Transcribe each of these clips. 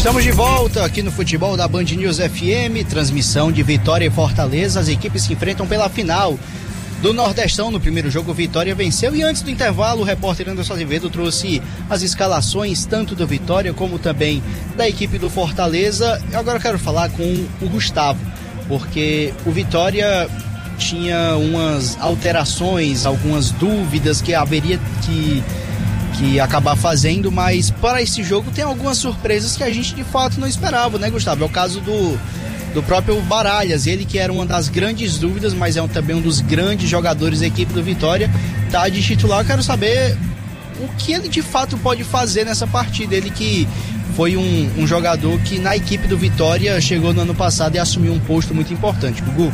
Estamos de volta aqui no Futebol da Band News FM, transmissão de Vitória e Fortaleza. As equipes se enfrentam pela final do Nordestão. No primeiro jogo, Vitória venceu, e antes do intervalo, o repórter Anderson Azevedo trouxe as escalações tanto do Vitória como também da equipe do Fortaleza. Agora eu quero falar com o Gustavo, porque o Vitória tinha umas alterações, algumas dúvidas que haveria que acabar fazendo, mas para esse jogo tem algumas surpresas que a gente de fato não esperava, né, Gustavo? É o caso do próprio Baralhas, ele que era uma das grandes dúvidas, mas é também um dos grandes jogadores da equipe do Vitória, tá de titular. Eu quero saber o que ele de fato pode fazer nessa partida, ele que foi um jogador que na equipe do Vitória chegou no ano passado e assumiu um posto muito importante. Gugu?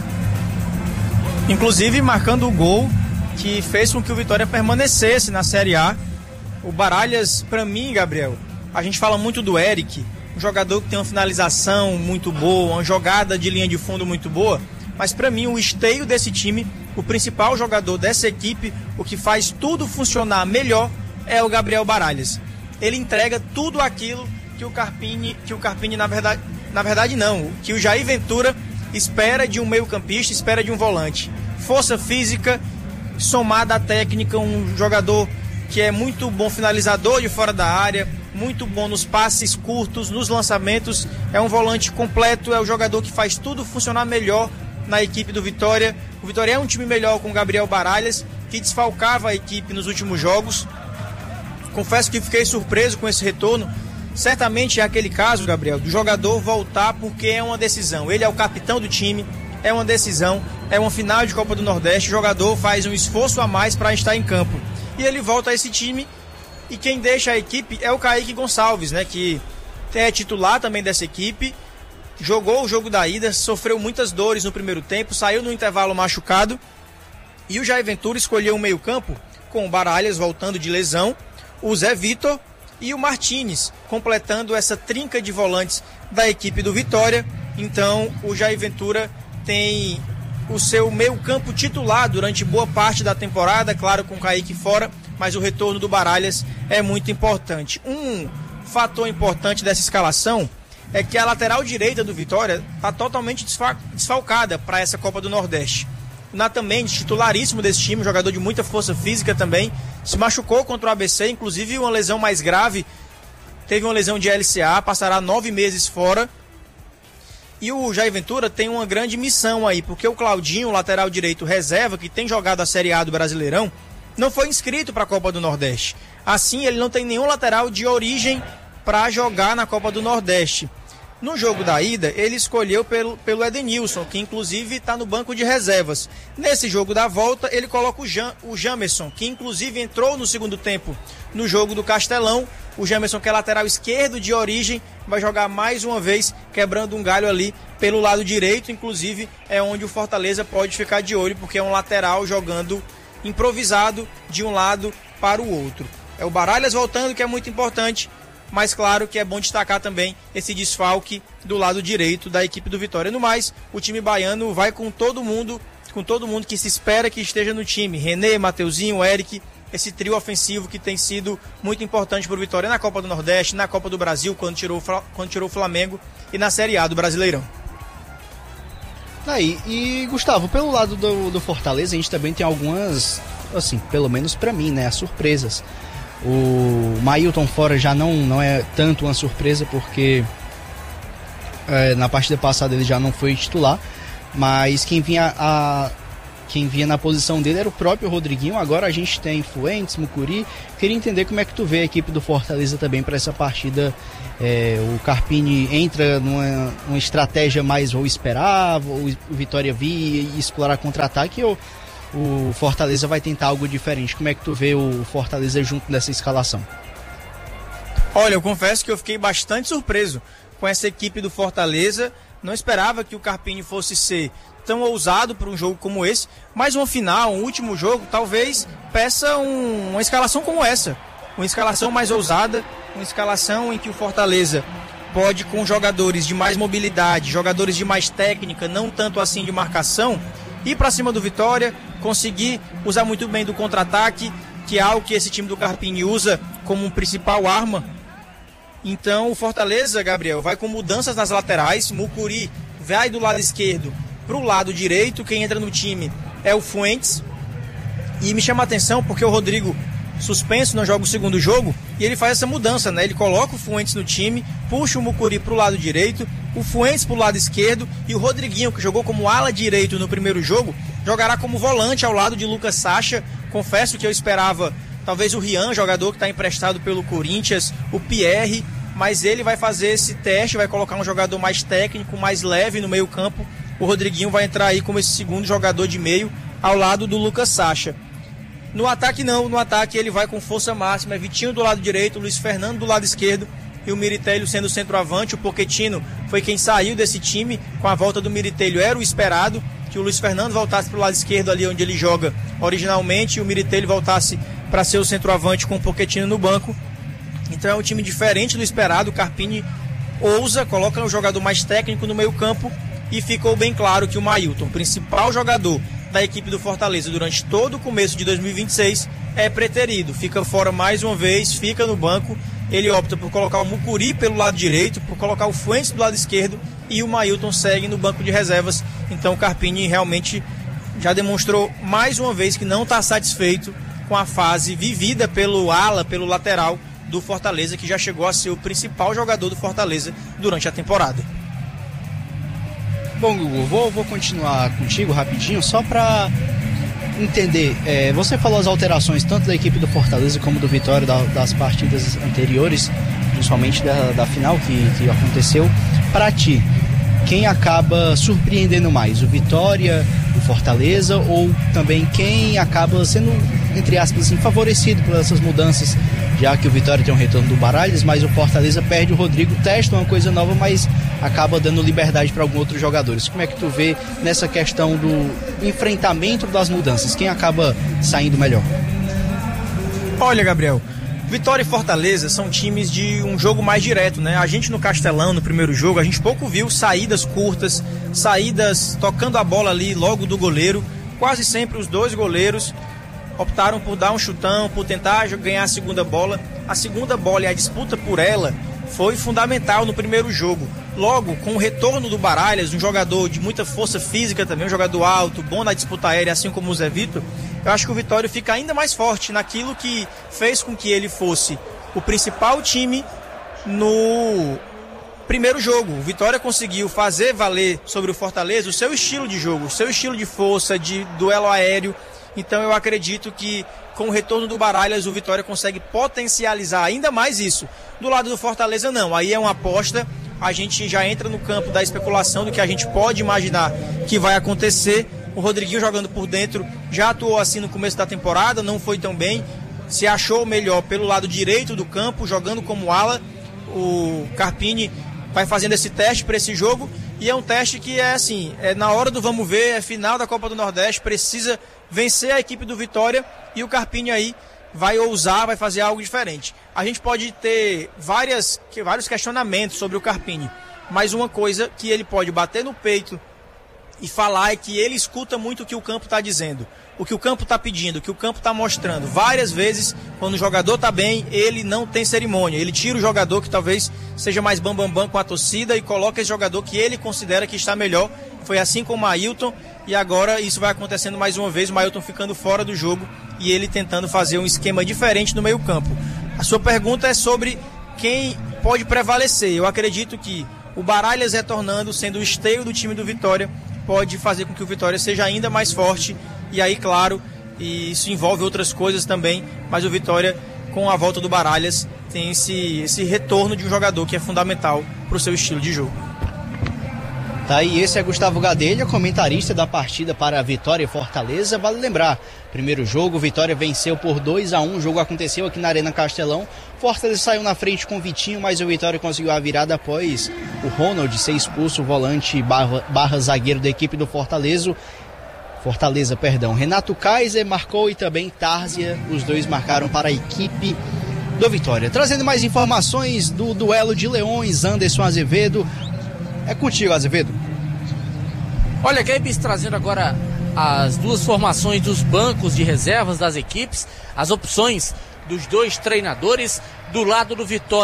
Inclusive marcando o gol que fez com que o Vitória permanecesse na Série A. O Baralhas, para mim, Gabriel, a gente fala muito do Eric, um jogador que tem uma finalização muito boa, uma jogada de linha de fundo muito boa, mas para mim o esteio desse time, o principal jogador dessa equipe, o que faz tudo funcionar melhor é o Gabriel Baralhas. Ele entrega tudo aquilo que o Carpini na verdade não, que o Jair Ventura espera de um meio-campista, espera de um volante. Força física, somada à técnica, um jogador que é muito bom finalizador de fora da área, muito bom nos passes curtos, nos lançamentos, é um volante completo, é o jogador que faz tudo funcionar melhor na equipe do Vitória. O Vitória é um time melhor com o Gabriel Baralhas, que desfalcava a equipe nos últimos jogos. Confesso que fiquei surpreso com esse retorno. Certamente é aquele caso, Gabriel, do jogador voltar porque é uma decisão. Ele é o capitão do time, é uma decisão, é uma final de Copa do Nordeste, o jogador faz um esforço a mais para estar em campo. E ele volta a esse time, e quem deixa a equipe é o Kaique Gonçalves, né, que é titular também dessa equipe, jogou o jogo da ida, sofreu muitas dores no primeiro tempo, saiu no intervalo machucado, e o Jair Ventura escolheu um meio-campo com o Baralhas voltando de lesão, o Zé Vitor e o Martínez, completando essa trinca de volantes da equipe do Vitória. Então o Jair Ventura tem o seu meio-campo titular durante boa parte da temporada, claro, com o Kaique fora, mas o retorno do Baralhas é muito importante. Um fator importante dessa escalação é que a lateral direita do Vitória está totalmente desfalcada para essa Copa do Nordeste. O Nathan Mendes, titularíssimo desse time, jogador de muita força física também, se machucou contra o ABC, inclusive uma lesão mais grave, teve uma lesão de LCA, passará 9 meses fora. E o Jair Ventura tem uma grande missão aí, porque o Claudinho, lateral direito reserva, que tem jogado a Série A do Brasileirão, não foi inscrito para a Copa do Nordeste. Assim, ele não tem nenhum lateral de origem para jogar na Copa do Nordeste. No jogo da ida, ele escolheu pelo Edenilson, que inclusive está no banco de reservas. Nesse jogo da volta, ele coloca o Jamerson, que inclusive entrou no segundo tempo no jogo do Castelão. O Jamerson, que é lateral esquerdo de origem, vai jogar mais uma vez, quebrando um galho ali pelo lado direito. Inclusive, é onde o Fortaleza pode ficar de olho, porque é um lateral jogando improvisado de um lado para o outro. É o Baralhas voltando, que é muito importante, mas claro que é bom destacar também esse desfalque do lado direito da equipe do Vitória. No mais, o time baiano vai com todo mundo que se espera que esteja no time. René, Mateuzinho, Eric, esse trio ofensivo que tem sido muito importante para o Vitória na Copa do Nordeste, na Copa do Brasil, quando tirou o Flamengo, e na Série A do Brasileirão. Aí, e Gustavo, pelo lado do Fortaleza, a gente também tem algumas, assim, pelo menos para mim, né, as surpresas. O Mailton fora já não é tanto uma surpresa, porque na partida passada ele já não foi titular, mas quem vinha na posição dele era o próprio Rodriguinho. Agora a gente tem Fuentes, Mucuri. Queria entender como é que tu vê a equipe do Fortaleza também para essa partida. O Carpini entra numa estratégia mais vou esperar, o Vitória vir e explorar contra-ataque, ou o Fortaleza vai tentar algo diferente? Como é que tu vê o Fortaleza junto dessa escalação? Olha, eu confesso que eu fiquei bastante surpreso com essa equipe do Fortaleza. Não esperava que o Carpini fosse ser tão ousado para um jogo como esse, mas uma final, um último jogo, talvez peça uma escalação como essa, uma escalação mais ousada, uma escalação em que o Fortaleza pode, com jogadores de mais mobilidade, jogadores de mais técnica, não tanto assim de marcação, ir para cima do Vitória, conseguir usar muito bem do contra-ataque, que é algo que esse time do Carpini usa como principal arma Então o Fortaleza, Gabriel, vai com mudanças nas laterais. Mucuri vai do lado esquerdo para o lado direito. Quem entra no time é o Fuentes. E me chama a atenção porque o Rodrigo, suspenso, não joga o segundo jogo, e ele faz essa mudança, né? Ele coloca o Fuentes no time, puxa o Mucuri para o lado direito, o Fuentes para o lado esquerdo, e o Rodriguinho, que jogou como ala direito no primeiro jogo, jogará como volante ao lado de Lucas Sacha. Confesso que eu esperava talvez o Rian, jogador que está emprestado pelo Corinthians, o Pierre, mas ele vai fazer esse teste, vai colocar um jogador mais técnico, mais leve no meio campo. O Rodriguinho vai entrar aí como esse segundo jogador de meio ao lado do Lucas Sacha. No ataque não, no ataque ele vai com força máxima, é Vitinho do lado direito, Luiz Fernando do lado esquerdo e o Miritelho sendo centroavante. O Pochettino foi quem saiu desse time, com a volta do Miritelho era o esperado, que o Luiz Fernando voltasse para o lado esquerdo ali onde ele joga originalmente e o Miritelho voltasse para ser o centroavante com o Pochettino no banco. Então é um time diferente do esperado. O Carpini ousa, coloca um jogador mais técnico no meio campo e ficou bem claro que o Mailton, principal jogador da equipe do Fortaleza durante todo o começo de 2026, é preterido, fica fora mais uma vez, fica no banco. Ele opta por colocar o Mucuri pelo lado direito, por colocar o Fuentes do lado esquerdo e o Mailton segue no banco de reservas. Então o Carpini realmente já demonstrou mais uma vez que não está satisfeito com a fase vivida pelo ala, pelo lateral do Fortaleza, que já chegou a ser o principal jogador do Fortaleza durante a temporada. Bom, Gugu, vou continuar contigo rapidinho, só para entender. Você falou as alterações tanto da equipe do Fortaleza como do Vitória das partidas anteriores, principalmente da final que aconteceu. Para ti, quem acaba surpreendendo mais? O Vitória, o Fortaleza, ou também quem acaba sendo, entre aspas, assim, favorecido por essas mudanças, já que o Vitória tem um retorno do Baralhas, mas o Fortaleza perde o Rodrigo, testa uma coisa nova, mas acaba dando liberdade para alguns outros jogadores. Como é que tu vê nessa questão do enfrentamento das mudanças? Quem acaba saindo melhor? Olha, Gabriel, Vitória e Fortaleza são times de um jogo mais direto, né? A gente no Castelão, no primeiro jogo, a gente pouco viu saídas curtas, saídas tocando a bola ali logo do goleiro. Quase sempre os dois goleiros optaram por dar um chutão, por tentar ganhar a segunda bola. A segunda bola e a disputa por ela foi fundamental no primeiro jogo. Logo, com o retorno do Baralhas, um jogador de muita força física também, um jogador alto, bom na disputa aérea, assim como o Zé Vitor, eu acho que o Vitória fica ainda mais forte naquilo que fez com que ele fosse o principal time no primeiro jogo. O Vitória conseguiu fazer valer sobre o Fortaleza o seu estilo de jogo, o seu estilo de força, de duelo aéreo. Então eu acredito que com o retorno do Baralhas o Vitória consegue potencializar ainda mais isso. Do lado do Fortaleza não, aí é uma aposta, a gente já entra no campo da especulação do que a gente pode imaginar que vai acontecer. O Rodriguinho jogando por dentro já atuou assim no começo da temporada, não foi tão bem, se achou melhor pelo lado direito do campo, jogando como ala. O Carpini vai fazendo esse teste para esse jogo e é um teste que é assim, é na hora do vamos ver, é final da Copa do Nordeste, precisa vencer a equipe do Vitória e o Carpini aí vai ousar, vai fazer algo diferente. A gente pode ter vários questionamentos sobre o Carpini, mas uma coisa que ele pode bater no peito e falar é que ele escuta muito o que o campo está dizendo, o que o campo está pedindo, o que o campo está mostrando. Várias vezes, quando o jogador está bem, ele não tem cerimônia, ele tira o jogador que talvez seja mais bambambam com a torcida e coloca esse jogador que ele considera que está melhor. Foi assim com o Mailton e agora isso vai acontecendo mais uma vez, o Mailton ficando fora do jogo e ele tentando fazer um esquema diferente no meio campo. A sua pergunta é sobre quem pode prevalecer. Eu acredito que o Baralhas retornando, sendo o esteio do time do Vitória, pode fazer com que o Vitória seja ainda mais forte. E aí, claro, e isso envolve outras coisas também, mas o Vitória, com a volta do Baralhas, tem esse retorno de um jogador que é fundamental para o seu estilo de jogo. Tá, e esse é Gustavo Gadelha, comentarista da partida para Vitória e Fortaleza. Vale lembrar, primeiro jogo, Vitória venceu por 2-1, o jogo aconteceu aqui na Arena Castelão. Fortaleza saiu na frente com o Vitinho, mas o Vitória conseguiu a virada após o Ronald ser expulso, o volante barra zagueiro da equipe do Fortaleza. Renato Kaiser marcou e também Tárzia, os dois marcaram para a equipe do Vitória. Trazendo mais informações do duelo de Leões, Anderson Azevedo. É contigo, Azevedo. Olha, Gabe, trazendo agora as duas formações dos bancos de reservas das equipes, as opções dos dois treinadores do lado do Vitória.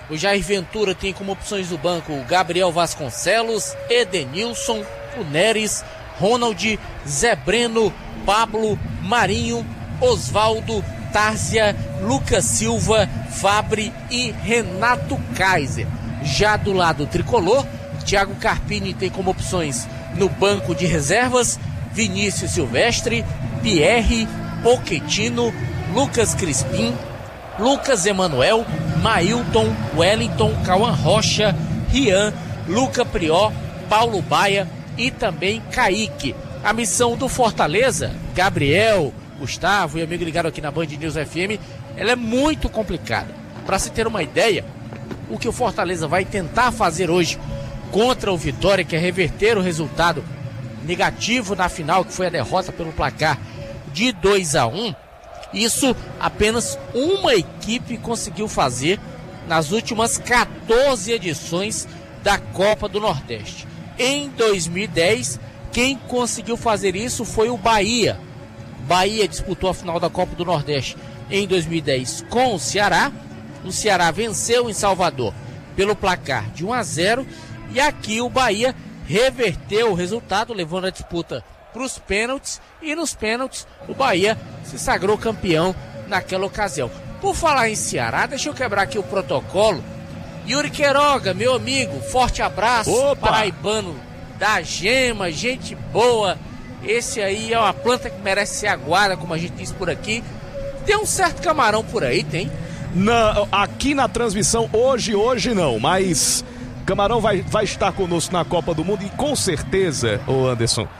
O Jair Ventura tem como opções do banco o Gabriel Vasconcelos, Edenilson, o Neres, Ronald, Zé Breno, Pablo, Marinho, Osvaldo, Tárzia, Lucas Silva, Fabre e Renato Kaiser. Já do lado tricolor, Thiago Carpini tem como opções no banco de reservas Vinícius Silvestre, Pierre, Pochettino, Lucas Crispim, Lucas Emanuel, Mailton, Wellington, Cauã Rocha, Rian, Luca Prió, Paulo Baia e também Kaique. A missão do Fortaleza, Gabriel, Gustavo e amigo ligado aqui na Band News FM, ela é muito complicada. Para se ter uma ideia, o que o Fortaleza vai tentar fazer hoje contra o Vitória, que é reverter o resultado negativo na final, que foi a derrota pelo placar de 2-1, isso apenas uma equipe conseguiu fazer nas últimas 14 edições da Copa do Nordeste. Em 2010, quem conseguiu fazer isso foi o Bahia. Bahia disputou a final da Copa do Nordeste em 2010 com o Ceará. O Ceará venceu em Salvador pelo placar de 1-0 e aqui o Bahia reverteu o resultado, levando a disputa para os pênaltis, e nos pênaltis o Bahia se sagrou campeão naquela ocasião. Por falar em Ceará, deixa eu quebrar aqui o protocolo. Yuri Queiroga, meu amigo, forte abraço. Opa! Paraibano da Gema, gente boa. Esse aí é uma planta que merece ser aguada, como a gente diz por aqui. Tem um certo camarão por aí, tem? Não, aqui na transmissão hoje não, mas Camarão vai estar conosco na Copa do Mundo e com certeza, ô Anderson,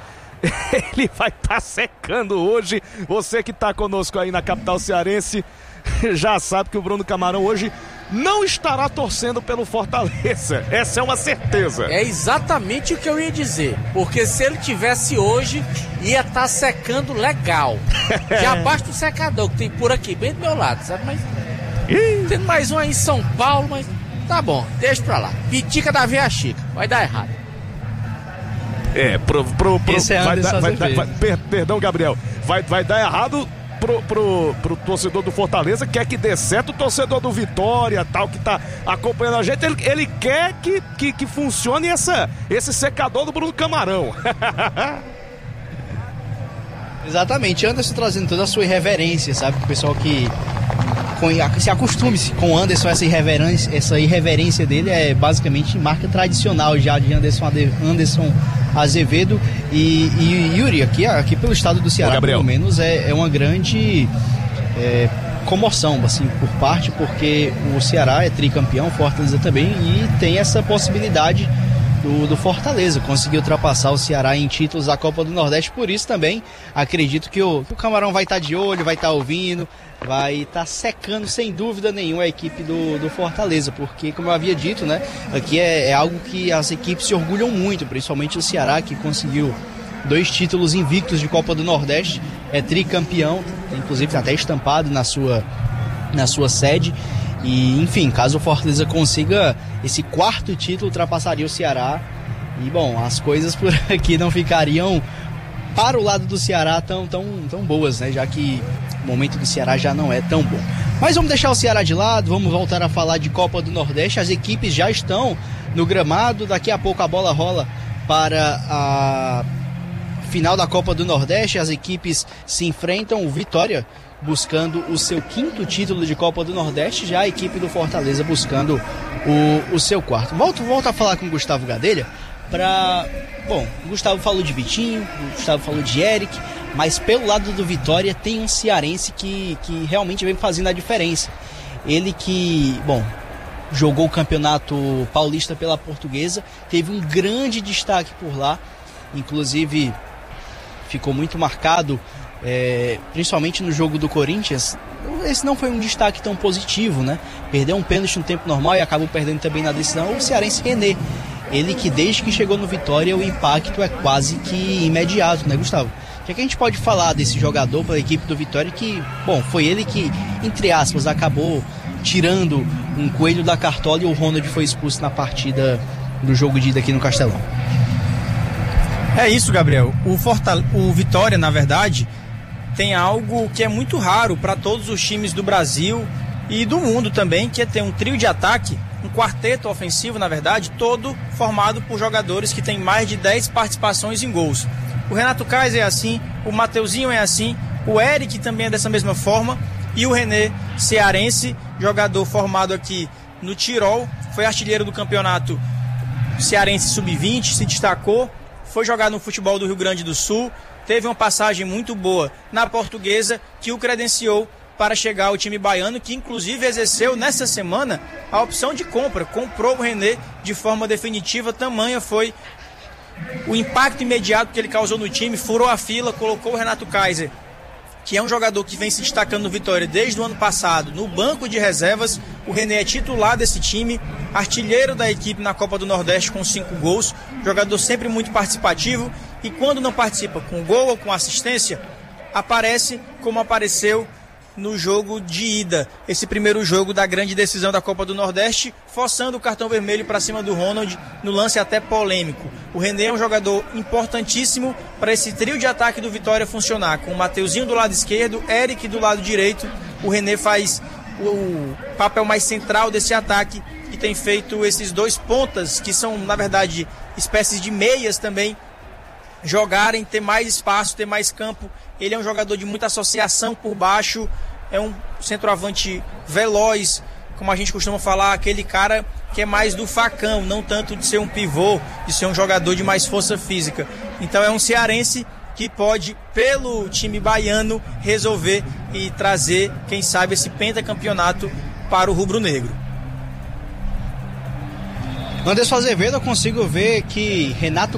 ele vai estar secando hoje. Você que está conosco aí na capital cearense já sabe que o Bruno Camarão hoje não estará torcendo pelo Fortaleza. Essa é uma certeza. É exatamente o que eu ia dizer, porque se ele tivesse hoje, ia estar secando legal. Já basta o secador que tem por aqui, bem do meu lado, sabe? Mas tem mais um aí em São Paulo, mas tá bom, deixa pra lá. Pitica da Veia Chica, vai dar errado. Esse é Anderson perdão, Gabriel, vai dar errado pro torcedor do Fortaleza, quer que dê certo. O torcedor do Vitória, tal, que tá acompanhando a gente, ele quer que funcione esse secador do Bruno Camarão. Exatamente, Anderson trazendo toda a sua irreverência, sabe? O pessoal que se acostume-se com o Anderson, essa irreverência dele é basicamente marca tradicional já de Anderson Azevedo e Yuri, aqui pelo estado do Ceará, pelo menos, é uma grande comoção, assim, porque o Ceará é tricampeão, o Fortaleza também, e tem essa possibilidade do Fortaleza conseguir ultrapassar o Ceará em títulos da Copa do Nordeste. Por isso também acredito que o Camarão vai estar de olho, vai estar ouvindo, vai estar secando sem dúvida nenhuma a equipe do Fortaleza, porque, como eu havia dito, né, aqui é algo que as equipes se orgulham muito, principalmente o Ceará, que conseguiu 2 títulos invictos de Copa do Nordeste, é tricampeão, inclusive até estampado na sua sede. E, enfim, caso o Fortaleza consiga esse 4º título, ultrapassaria o Ceará. E, bom, as coisas por aqui não ficariam para o lado do Ceará tão boas, né? Já que o momento do Ceará já não é tão bom. Mas vamos deixar o Ceará de lado, vamos voltar a falar de Copa do Nordeste. As equipes já estão no gramado, daqui a pouco a bola rola para a final da Copa do Nordeste. As equipes se enfrentam, o Vitória buscando o seu 5º título de Copa do Nordeste, já a equipe do Fortaleza buscando o seu 4º. Volto a falar com o Gustavo Gadelha Bom, o Gustavo falou de Vitinho, o Gustavo falou de Eric, mas pelo lado do Vitória tem um cearense que realmente vem fazendo a diferença. Ele que, bom, jogou o Campeonato Paulista pela Portuguesa, teve um grande destaque por lá, inclusive ficou muito marcado, principalmente no jogo do Corinthians. Esse não foi um destaque tão positivo, né? Perdeu um pênalti no tempo normal e acabou perdendo também na decisão. O cearense René, ele que desde que chegou no Vitória o impacto é quase que imediato, né, Gustavo? O que a gente pode falar desse jogador pela equipe do Vitória que, bom, foi ele que, entre aspas, acabou tirando um coelho da cartola e o Ronald foi expulso na partida do jogo de ida aqui no Castelão? É isso, Gabriel. O Vitória, na verdade, tem algo que é muito raro para todos os times do Brasil e do mundo também, que é ter um trio de ataque um quarteto ofensivo, na verdade, todo formado por jogadores que têm mais de 10 participações em gols. O Renato Kaiser é assim, o Mateuzinho é assim, o Eric também é dessa mesma forma, e o René, cearense, jogador formado aqui no Tirol, foi artilheiro do campeonato cearense sub-20, se destacou, foi jogar no futebol do Rio Grande do Sul, teve uma passagem muito boa na Portuguesa, que o credenciou para chegar ao time baiano, que inclusive exerceu nessa semana a opção de compra, comprou o René de forma definitiva, tamanha foi o impacto imediato que ele causou no time, furou a fila, colocou o Renato Kaiser, que é um jogador que vem se destacando no Vitória desde o ano passado, no banco de reservas. O René é titular desse time, artilheiro da equipe na Copa do Nordeste com 5 gols, jogador sempre muito participativo, e quando não participa com gol ou com assistência, aparece como apareceu no jogo de ida, esse primeiro jogo da grande decisão da Copa do Nordeste, forçando o cartão vermelho para cima do Ronald, no lance até polêmico. O René é um jogador importantíssimo para esse trio de ataque do Vitória funcionar, com o Mateuzinho do lado esquerdo, Eric do lado direito. O René faz o papel mais central desse ataque e tem feito esses dois pontas, que são na verdade espécies de meias também, jogarem, ter mais espaço, ter mais campo. Ele é um jogador de muita associação por baixo, é um centroavante veloz, como a gente costuma falar, aquele cara que é mais do facão, não tanto de ser um pivô, de ser um jogador de mais força física. Então é um cearense que pode, pelo time baiano, resolver e trazer, quem sabe, esse pentacampeonato para o rubro-negro. Anderson Azevedo, eu consigo ver que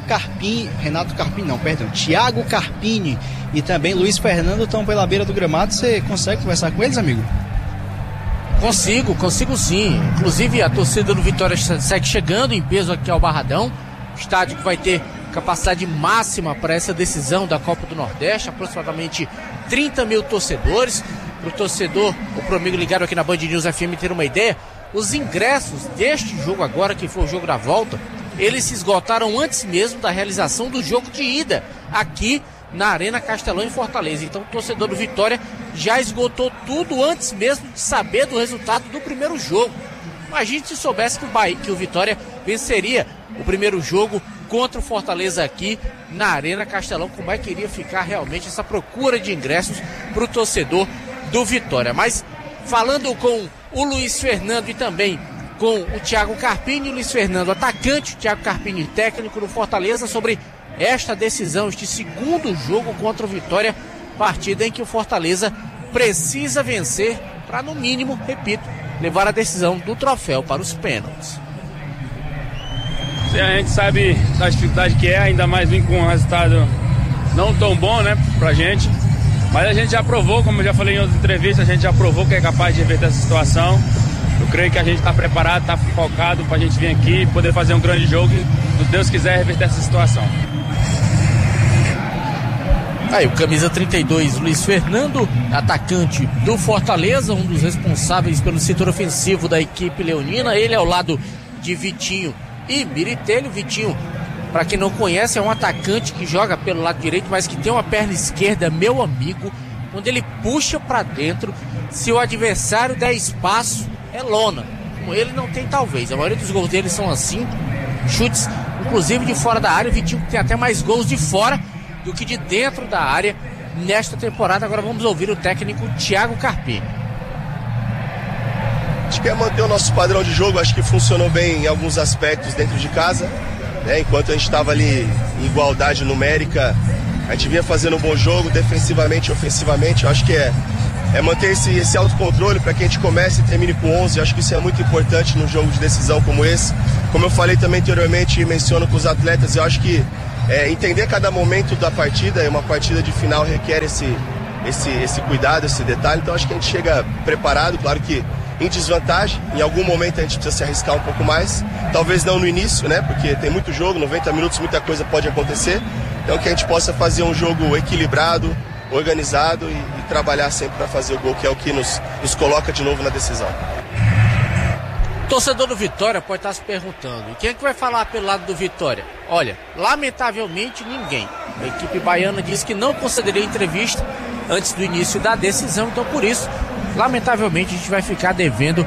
Thiago Carpini e também Luiz Fernando estão pela beira do gramado. Você consegue conversar com eles, amigo? Consigo sim. Inclusive a torcida do Vitória segue chegando em peso aqui ao Barradão, estádio que vai ter capacidade máxima para essa decisão da Copa do Nordeste, aproximadamente 30 mil torcedores. Para o torcedor, ou para o amigo ligado aqui na Band News FM ter uma ideia, os ingressos deste jogo agora, que foi o jogo da volta, eles se esgotaram antes mesmo da realização do jogo de ida aqui na Arena Castelão em Fortaleza. Então o torcedor do Vitória já esgotou tudo antes mesmo de saber do resultado do primeiro jogo. Imagine se soubesse que o Vitória venceria o primeiro jogo contra o Fortaleza aqui na Arena Castelão, como é que iria ficar realmente essa procura de ingressos para o torcedor do Vitória. Mas falando com o Luiz Fernando e também com o Thiago Carpini, o Luiz Fernando atacante, o Thiago Carpini técnico do Fortaleza, sobre esta decisão, este segundo jogo contra o Vitória, partida em que o Fortaleza precisa vencer para, no mínimo, repito, levar a decisão do troféu para os pênaltis. A gente sabe da dificuldade que é, ainda mais vir com um resultado não tão bom, né, pra gente. Mas a gente já provou, como eu já falei em outras entrevistas, a gente já provou que é capaz de reverter essa situação. Eu creio que a gente está preparado, está focado para a gente vir aqui e poder fazer um grande jogo e, se Deus quiser, reverter essa situação. Aí o camisa 32, Luiz Fernando, atacante do Fortaleza, um dos responsáveis pelo setor ofensivo da equipe leonina. Ele ao lado de Vitinho e Miritelli. Vitinho, para quem não conhece, é um atacante que joga pelo lado direito, mas que tem uma perna esquerda, meu amigo. Quando ele puxa para dentro, se o adversário der espaço, é lona. Com ele não tem talvez. A maioria dos gols dele são assim, chutes inclusive de fora da área. O Vitinho tem até mais gols de fora do que de dentro da área nesta temporada. Agora vamos ouvir o técnico Thiago Carpini. Acho que é manter o nosso padrão de jogo. Acho que funcionou bem em alguns aspectos dentro de casa, né? Enquanto a gente estava ali em igualdade numérica, a gente vinha fazendo um bom jogo defensivamente e ofensivamente. Eu acho que é manter esse autocontrole para que a gente comece e termine com 11. Eu acho que isso é muito importante num jogo de decisão como esse. Como eu falei também anteriormente e menciono com os atletas, eu acho que entender cada momento da partida, uma partida de final requer esse cuidado, esse detalhe. Então acho que a gente chega preparado, claro que em desvantagem, em algum momento a gente precisa se arriscar um pouco mais, talvez não no início, né, porque tem muito jogo, 90 minutos, muita coisa pode acontecer. Então que a gente possa fazer um jogo equilibrado, organizado e trabalhar sempre para fazer o gol, que é o que nos coloca de novo na decisão. Torcedor do Vitória pode estar se perguntando, quem é que vai falar pelo lado do Vitória? Olha, lamentavelmente ninguém. A equipe baiana disse que não concederia entrevista antes do início da decisão, então por isso, lamentavelmente, a gente vai ficar devendo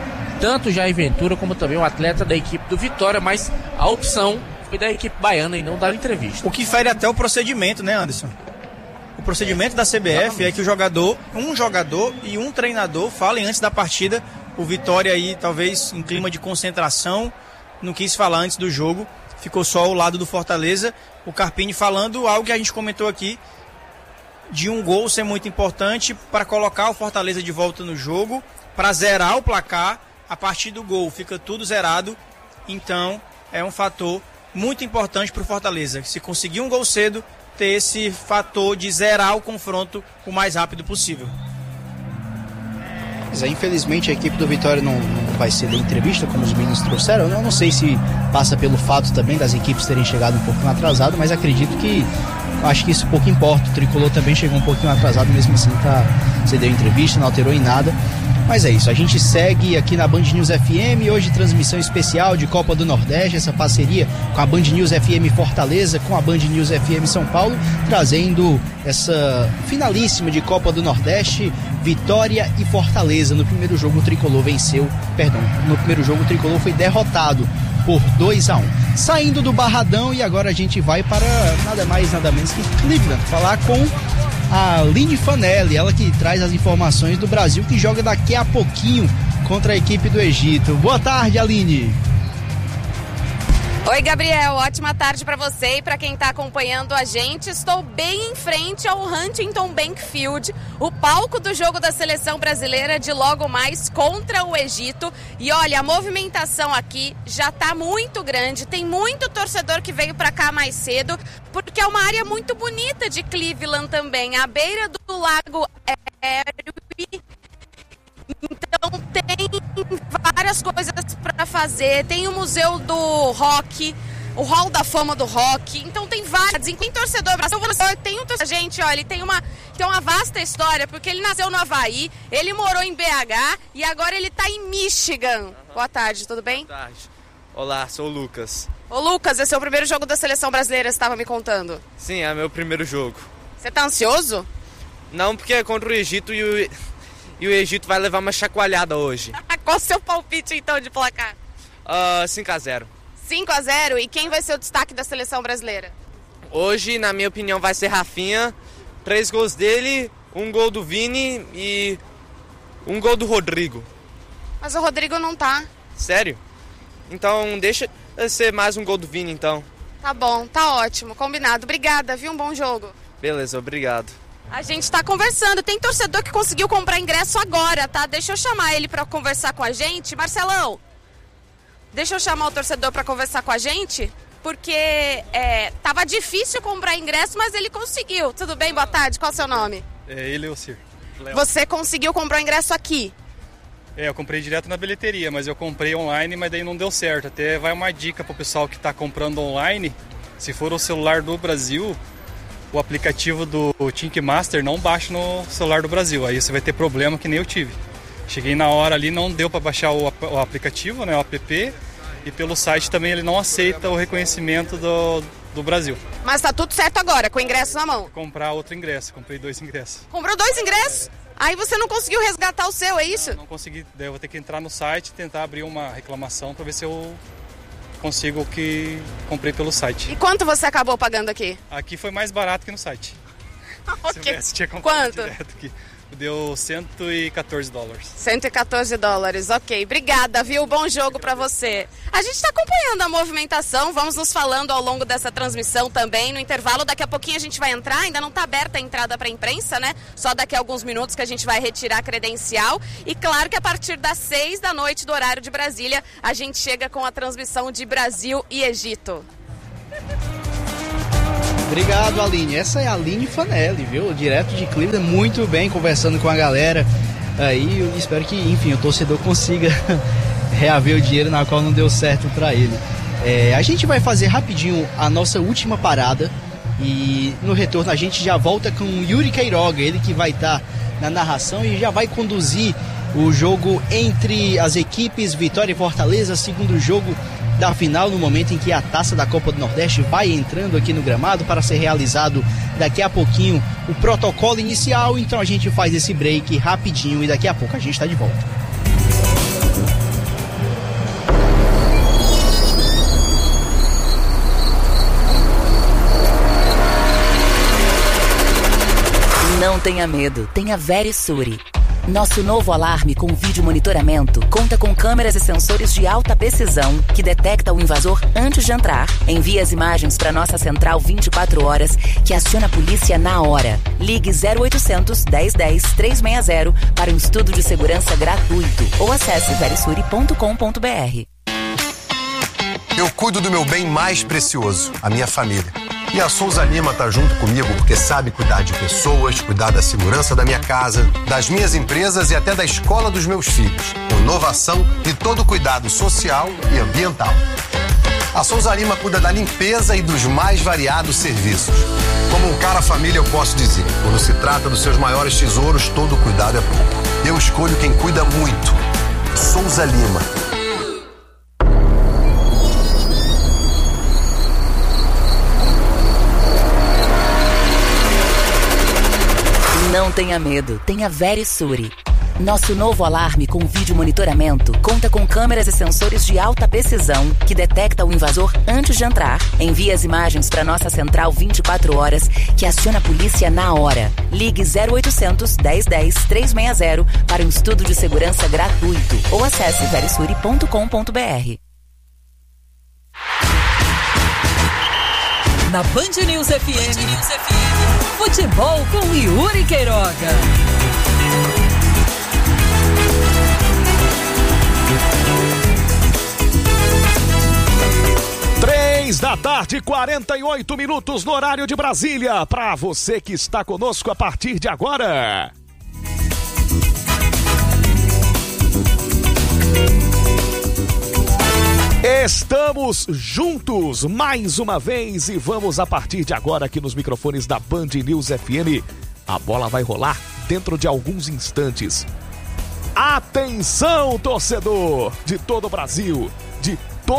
tanto o Jair Ventura como também o atleta da equipe do Vitória, mas a opção foi da equipe baiana e não dar entrevista. O que fere até o procedimento, né, Anderson? O procedimento da CBF é que um jogador e um treinador falem antes da partida. O Vitória aí, talvez em clima de concentração, não quis falar antes do jogo, ficou só ao lado do Fortaleza. O Carpini falando algo que a gente comentou aqui, de um gol ser muito importante para colocar o Fortaleza de volta no jogo, para zerar o placar. A partir do gol fica tudo zerado, então é um fator muito importante para o Fortaleza. Se conseguir um gol cedo, ter esse fator de zerar o confronto o mais rápido possível. Mas infelizmente a equipe do Vitória não vai ser da entrevista, como os meninos trouxeram. Eu não sei se passa pelo fato também das equipes terem chegado um pouquinho atrasado, mas acredito que, acho que isso pouco importa. O Tricolor também chegou um pouquinho atrasado, mesmo assim você deu entrevista, não alterou em nada. Mas é isso, a gente segue aqui na Band News FM, hoje transmissão especial de Copa do Nordeste, essa parceria com a Band News FM Fortaleza, com a Band News FM São Paulo, trazendo essa finalíssima de Copa do Nordeste, Vitória e Fortaleza. No primeiro jogo o Tricolor no primeiro jogo o Tricolor foi derrotado por 2-1. Saindo do Barradão, e agora a gente vai para nada mais, nada menos que Cleveland, falar com a Aline Fanelli, ela que traz as informações do Brasil, que joga daqui a pouquinho contra a equipe do Egito. Boa tarde, Aline. Oi, Gabriel, ótima tarde para você e para quem está acompanhando a gente. Estou bem em frente ao Huntington Bank Field, o palco do jogo da seleção brasileira de logo mais contra o Egito. E olha, a movimentação aqui já está muito grande, tem muito torcedor que veio para cá mais cedo, porque é uma área muito bonita de Cleveland também, à beira do Lago Erie. Então tem várias coisas para fazer, tem o Museu do Rock, o Hall da Fama do Rock, então tem várias, tem torcedor brasileiro, tem um torcedor, gente, olha, ele tem uma vasta história, porque ele nasceu no Havaí, ele morou em BH e agora ele tá em Michigan. Boa tarde, tudo bem? Boa tarde. Olá, sou o Lucas. Ô Lucas, esse é o primeiro jogo da seleção brasileira, você estava me contando? Sim, é meu primeiro jogo. Você tá ansioso? Não, porque é contra o Egito e o Egito vai levar uma chacoalhada hoje. Qual o seu palpite então de placar? 5-0. 5-0? E quem vai ser o destaque da seleção brasileira? Hoje, na minha opinião, vai ser Rafinha. 3 gols dele, 1 gol do Vini e 1 gol do Rodrigo. Mas o Rodrigo não tá. Sério? Então deixa ser mais 1 gol do Vini, então. Tá bom, tá ótimo, combinado. Obrigada, viu? Um bom jogo. Beleza, obrigado. A gente tá conversando, tem torcedor que conseguiu comprar ingresso agora, tá? Deixa eu chamar ele pra conversar com a gente. Marcelão, deixa eu chamar o torcedor pra conversar com a gente, porque tava difícil comprar ingresso, mas ele conseguiu. Tudo bem? Boa tarde, qual é o seu nome? Ele é o Cir. Você conseguiu comprar o ingresso aqui? Eu comprei direto na bilheteria, mas eu comprei online, mas daí não deu certo. Até vai uma dica pro pessoal que tá comprando online, se for o celular do Brasil, o aplicativo do Ticketmaster não baixa no celular do Brasil, aí você vai ter problema que nem eu tive. Cheguei na hora ali, não deu para baixar o aplicativo, né, o app, e pelo site também ele não aceita o reconhecimento do Brasil. Mas tá tudo certo agora, com o ingresso na mão? Comprar outro ingresso, comprei 2 ingressos. Comprou 2 ingressos? Aí você não conseguiu resgatar o seu, é isso? Não consegui, daí eu vou ter que entrar no site e tentar abrir uma reclamação para ver se eu consigo o que comprei pelo site. E quanto você acabou pagando aqui? Aqui foi mais barato que no site. Ok. Se tinha comprado Quanto? direto aqui. Deu $114. $114, ok. Obrigada, viu? Bom jogo pra você. A gente tá acompanhando a movimentação, vamos nos falando ao longo dessa transmissão também. No intervalo, daqui a pouquinho a gente vai entrar, ainda não tá aberta a entrada pra imprensa, né? Só daqui a alguns minutos que a gente vai retirar a credencial. E claro que a partir das 6 da noite do horário de Brasília, a gente chega com a transmissão de Brasil e Egito. Obrigado, Aline. Essa é a Aline Fanelli, viu? Direto de Cleveland, muito bem, conversando com a galera. Aí eu espero que, enfim, o torcedor consiga reaver o dinheiro na qual não deu certo para ele. A gente vai fazer rapidinho a nossa última parada e no retorno a gente já volta com o Yuri Queiroga, ele que vai estar na narração e já vai conduzir o jogo entre as equipes Vitória e Fortaleza, segundo jogo da final, no momento em que a taça da Copa do Nordeste vai entrando aqui no gramado para ser realizado daqui a pouquinho o protocolo inicial. Então a gente faz esse break rapidinho e daqui a pouco a gente está de volta. tenha medo, tenha Verisuri. Nosso novo alarme com vídeo monitoramento conta com câmeras e sensores de alta precisão que detecta o invasor antes de entrar, envia as imagens para nossa central 24 horas que aciona a polícia na hora. Ligue 0800 1010 360 para um estudo de segurança gratuito ou acesse verisuri.com.br. Eu cuido do meu bem mais precioso, a minha família. E a Souza Lima tá junto comigo porque sabe cuidar de pessoas, cuidar da segurança da minha casa, das minhas empresas e até da escola dos meus filhos, com inovação e todo cuidado social e ambiental. A Souza Lima cuida da limpeza e dos mais variados serviços. Como um cara família, eu posso dizer, quando se trata dos seus maiores tesouros, todo cuidado é pouco. Eu escolho quem cuida muito. Souza Lima. Não tenha medo, tenha Verisuri. Nosso novo alarme com vídeo monitoramento conta com câmeras e sensores de alta precisão que detecta o invasor antes de entrar, envia as imagens para nossa central 24 horas que aciona a polícia na hora. Ligue 0800 1010 360 para um estudo de segurança gratuito ou acesse verisuri.com.br. Na Band News FM, futebol com Yuri Queiroga. 3h, 48 minutos no horário de Brasília. Para você que está conosco a partir de agora. Estamos juntos mais uma vez e vamos a partir de agora aqui nos microfones da Band News FM. A bola vai rolar dentro de alguns instantes. Atenção, torcedor de todo o Brasil, de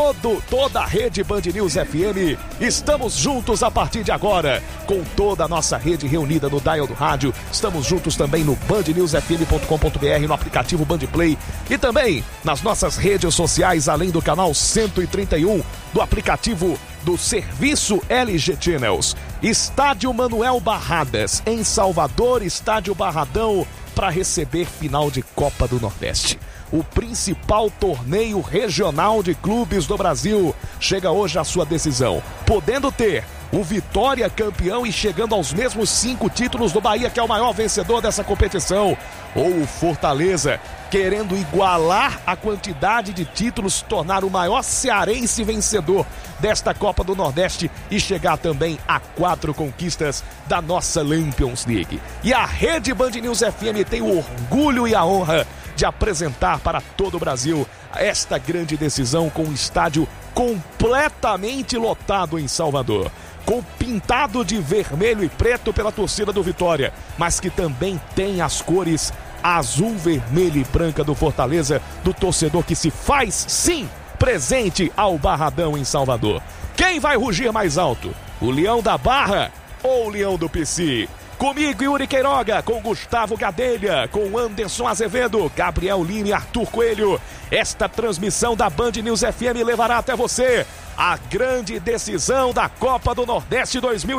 toda a rede Band News FM. Estamos juntos a partir de agora, com toda a nossa rede reunida no dial do rádio. Estamos juntos também no bandnewsfm.com.br, no aplicativo Band Play e também nas nossas redes sociais, além do canal 131 do aplicativo do serviço LG Channels. Estádio Manuel Barradas, em Salvador, Estádio Barradão, para receber final de Copa do Nordeste. O principal torneio regional de clubes do Brasil chega hoje à sua decisão, podendo ter o Vitória campeão e chegando aos mesmos 5 títulos do Bahia, que é o maior vencedor dessa competição, ou o Fortaleza querendo igualar a quantidade de títulos, tornar o maior cearense vencedor desta Copa do Nordeste e chegar também a 4 conquistas da nossa Lampions League. E a rede Band News FM tem o orgulho e a honra de apresentar para todo o Brasil esta grande decisão com o estádio completamente lotado em Salvador, com pintado de vermelho e preto pela torcida do Vitória, mas que também tem as cores azul, vermelho e branca do Fortaleza, do torcedor que se faz, sim, presente ao Barradão em Salvador. Quem vai rugir mais alto? O Leão da Barra ou o Leão do PC? Comigo, Yuri Queiroga, com Gustavo Gadelha, com Anderson Azevedo, Gabriel Lima e Arthur Coelho. Esta transmissão da Band News FM levará até você a grande decisão da Copa do Nordeste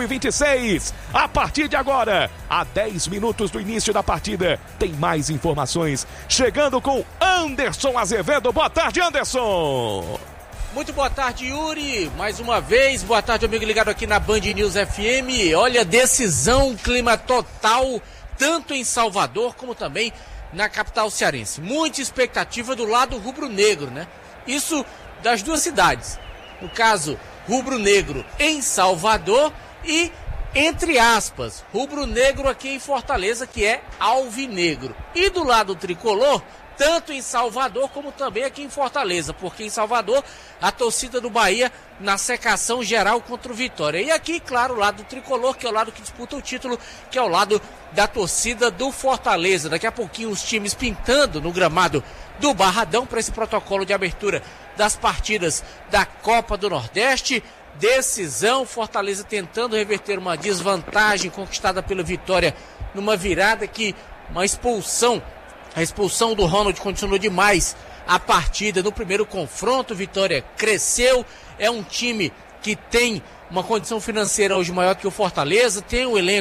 2026. A partir de agora, a 10 minutos do início da partida, tem mais informações. Chegando com Anderson Azevedo. Boa tarde, Anderson. Muito boa tarde, Yuri. Mais uma vez, boa tarde, amigo ligado aqui na Band News FM. Olha, decisão, clima total, tanto em Salvador como também na capital cearense. Muita expectativa do lado rubro-negro, né? Isso das duas cidades. No caso, rubro-negro em Salvador e, entre aspas, rubro-negro aqui em Fortaleza, que é alvinegro. E do lado tricolor, tanto em Salvador como também aqui em Fortaleza, porque em Salvador a torcida do Bahia na secação geral contra o Vitória. E aqui, claro, o lado do tricolor, que é o lado que disputa o título, que é o lado da torcida do Fortaleza. Daqui a pouquinho os times pintando no gramado do Barradão para esse protocolo de abertura das partidas da Copa do Nordeste. Decisão, Fortaleza tentando reverter uma desvantagem conquistada pela Vitória numa virada que uma expulsão. A expulsão do Ronald continuou demais a partida no primeiro confronto. Vitória cresceu, é um time que tem uma condição financeira hoje maior que o Fortaleza, tem um elenco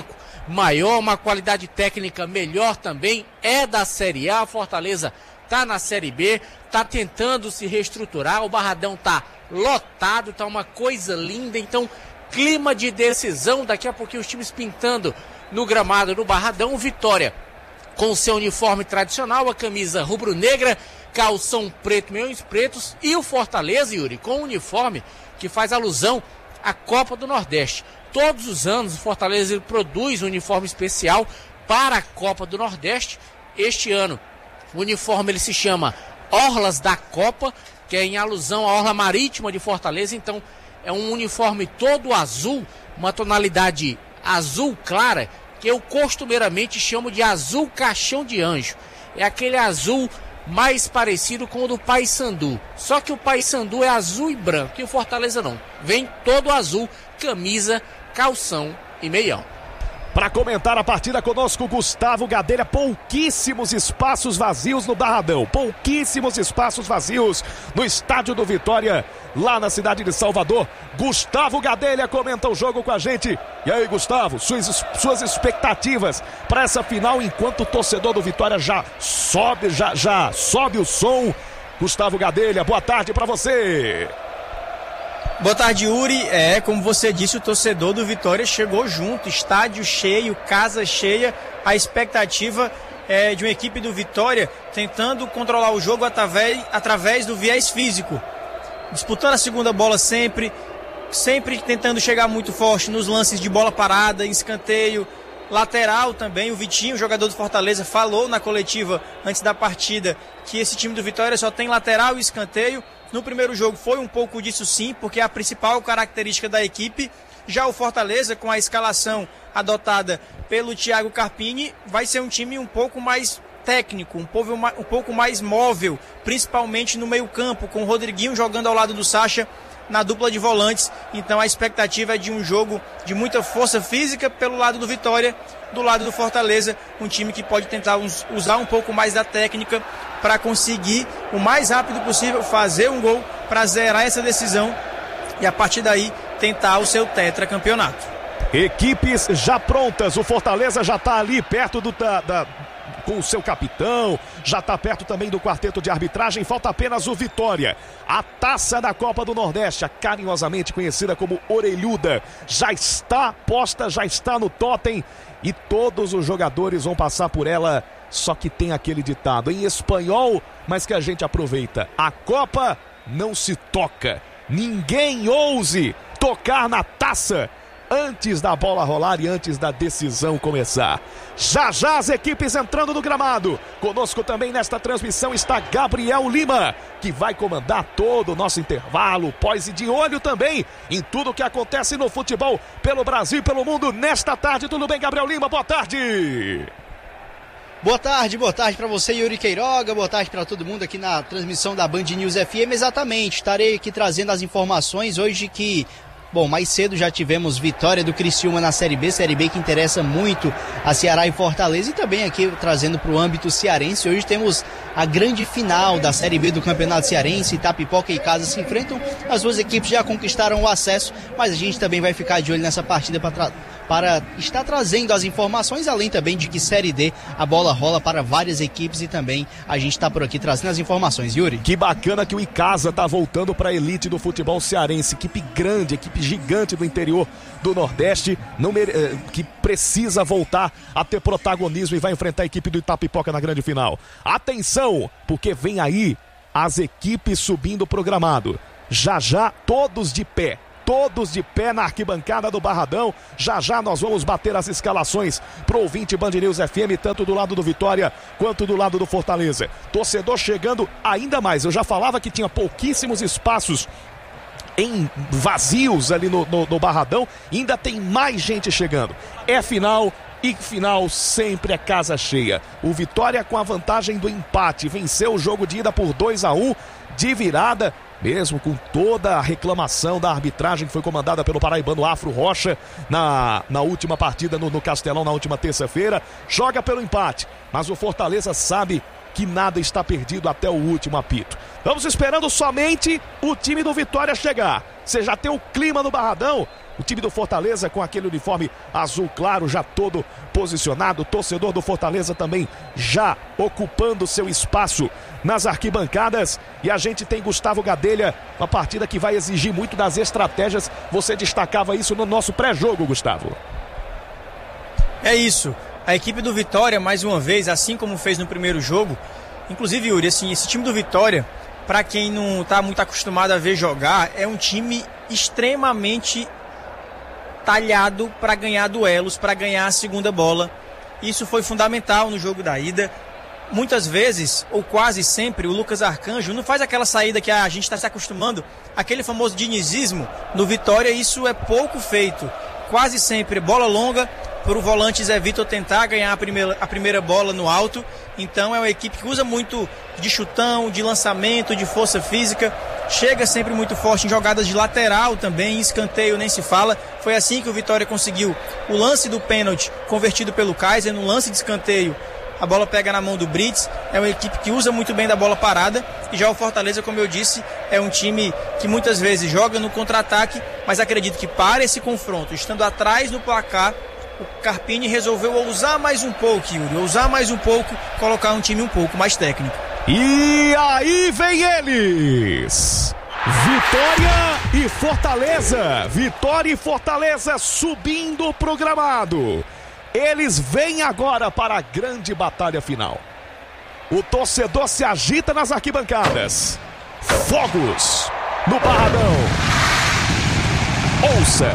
maior, uma qualidade técnica melhor também, é da Série A. Fortaleza tá na Série B, tá tentando se reestruturar, o Barradão tá lotado, tá uma coisa linda, então clima de decisão, daqui a pouquinho os times pintando no gramado no Barradão. Vitória com o seu uniforme tradicional, a camisa rubro-negra, calção preto, meiões pretos, e o Fortaleza, Yuri, com o uniforme que faz alusão à Copa do Nordeste. Todos os anos o Fortaleza produz um uniforme especial para a Copa do Nordeste. Este ano o uniforme ele se chama Orlas da Copa, que é em alusão à Orla Marítima de Fortaleza. Então é um uniforme todo azul, uma tonalidade azul clara, que eu costumeiramente chamo de azul caixão de anjo. É aquele azul mais parecido com o do Paysandu. Só que o Paysandu é azul e branco, e o Fortaleza não. Vem todo azul, camisa, calção e meião. Para comentar a partida conosco, Gustavo Gadelha. Pouquíssimos espaços vazios no Barradão. Pouquíssimos espaços vazios no estádio do Vitória, lá na cidade de Salvador. Gustavo Gadelha comenta o jogo com a gente. E aí, Gustavo, suas expectativas para essa final, enquanto o torcedor do Vitória já sobe o som. Gustavo Gadelha, boa tarde para você. Boa tarde, Yuri. Como você disse, o torcedor do Vitória chegou junto, estádio cheio, casa cheia. A expectativa é de uma equipe do Vitória tentando controlar o jogo através do viés físico, disputando a segunda bola sempre tentando chegar muito forte nos lances de bola parada, em escanteio, lateral também. O Vitinho, jogador do Fortaleza, falou na coletiva antes da partida que esse time do Vitória só tem lateral e escanteio. No primeiro jogo foi um pouco disso sim, porque é a principal característica da equipe. Já o Fortaleza, com a escalação adotada pelo Thiago Carpini, vai ser um time um pouco mais técnico, um pouco mais móvel, principalmente no meio-campo, com o Rodriguinho jogando ao lado do Sacha na dupla de volantes. Então a expectativa é de um jogo de muita força física pelo lado do Vitória. Do lado do Fortaleza, um time que pode tentar usar um pouco mais da técnica para conseguir o mais rápido possível fazer um gol para zerar essa decisão e a partir daí tentar o seu tetracampeonato. Equipes já prontas, o Fortaleza já está ali perto com o seu capitão, já está perto também do quarteto de arbitragem. Falta apenas o Vitória. A taça da Copa do Nordeste, carinhosamente conhecida como Orelhuda, já está posta, já está no totem e todos os jogadores vão passar por ela. Só que tem aquele ditado em espanhol, mas que a gente aproveita: a Copa não se toca. Ninguém ouse tocar na taça antes da bola rolar e antes da decisão começar. Já já as equipes entrando no gramado. Conosco também nesta transmissão está Gabriel Lima, que vai comandar todo o nosso intervalo, pós e de olho também em tudo que acontece no futebol pelo Brasil e pelo mundo nesta tarde. Tudo bem, Gabriel Lima? Boa tarde. Boa tarde para você, Yuri Queiroga, boa tarde para todo mundo aqui na transmissão da Band News FM. Exatamente, estarei aqui trazendo as informações hoje que... Bom, mais cedo já tivemos vitória do Criciúma na Série B que interessa muito a Ceará e Fortaleza, e também aqui trazendo para o âmbito cearense. Hoje temos a grande final da Série B do Campeonato Cearense. Itapipoca e Casa se enfrentam, as duas equipes já conquistaram o acesso, mas a gente também vai ficar de olho nessa partida para estar trazendo as informações, além também de que Série D a bola rola para várias equipes e também a gente está por aqui trazendo as informações. Yuri, que bacana que o Icasa está voltando para a elite do futebol cearense, equipe grande, equipe gigante do interior do Nordeste, que precisa voltar a ter protagonismo e vai enfrentar a equipe do Itapipoca na grande final. Atenção, porque vem aí as equipes subindo pro gramado. Já já todos de pé na arquibancada do Barradão. Já já nós vamos bater as escalações pro ouvinte Band News FM, tanto do lado do Vitória quanto do lado do Fortaleza. Torcedor chegando ainda mais. Eu já falava que tinha pouquíssimos espaços em vazios ali no Barradão. Ainda tem mais gente chegando. É final, e final sempre é casa cheia. O Vitória, com a vantagem do empate, venceu o jogo de ida por 2-1 de virada, mesmo com toda a reclamação da arbitragem que foi comandada pelo paraibano Afro Rocha na última partida no Castelão, na última terça-feira. Joga pelo empate, mas o Fortaleza sabe que nada está perdido até o último apito. Vamos esperando somente o time do Vitória chegar. Você já tem o clima no Barradão. O time do Fortaleza com aquele uniforme azul claro já todo posicionado. O torcedor do Fortaleza também já ocupando seu espaço nas arquibancadas. E a gente tem Gustavo Gadelha, uma partida que vai exigir muito das estratégias. Você destacava isso no nosso pré-jogo, Gustavo. É isso. A equipe do Vitória, mais uma vez, assim como fez no primeiro jogo. Inclusive, Yuri, assim, esse time do Vitória, para quem não está muito acostumado a ver jogar, é um time extremamente talhado para ganhar duelos, para ganhar a segunda bola. Isso foi fundamental no jogo da ida. Muitas vezes, ou quase sempre, o Lucas Arcanjo não faz aquela saída que a gente está se acostumando, aquele famoso dinizismo. No Vitória isso é pouco feito. Quase sempre bola longa para o volante Zé Vitor tentar ganhar a primeira bola no alto. Então é uma equipe que usa muito de chutão, de lançamento, de força física. Chega sempre muito forte em jogadas de lateral também, em escanteio nem se fala. Foi assim que o Vitória conseguiu o lance do pênalti convertido pelo Kaiser. No lance de escanteio, a bola pega na mão do Brits. É uma equipe que usa muito bem da bola parada. E já o Fortaleza, como eu disse, é um time que muitas vezes joga no contra-ataque, mas acredito que para esse confronto, estando atrás no placar, o Carpini resolveu ousar mais um pouco, Yuri, ousar mais um pouco, colocar um time um pouco mais técnico. E aí vem eles! Vitória e Fortaleza! Vitória e Fortaleza subindo o programado. Eles vêm agora para a grande batalha final. O torcedor se agita nas arquibancadas. Fogos no Barradão. Ouça!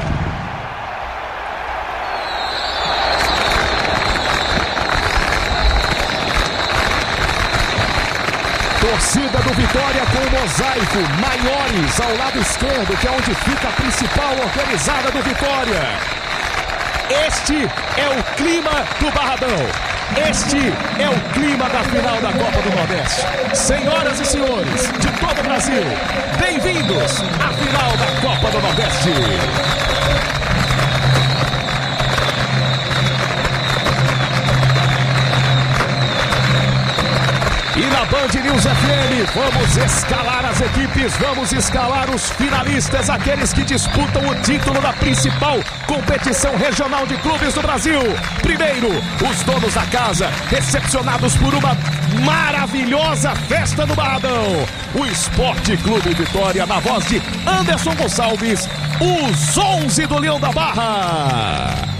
Torcida do Vitória com mosaico, maiores ao lado esquerdo, que é onde fica a principal organizada do Vitória. Este é o clima do Barradão. Este é o clima da final da Copa do Nordeste. Senhoras e senhores de todo o Brasil, bem-vindos à final da Copa do Nordeste. E na Band News FM, vamos escalar as equipes, vamos escalar os finalistas, aqueles que disputam o título da principal competição regional de clubes do Brasil. Primeiro, os donos da casa, recepcionados por uma maravilhosa festa no Barradão. O Esporte Clube Vitória, na voz de Anderson Gonçalves, os 11 do Leão da Barra.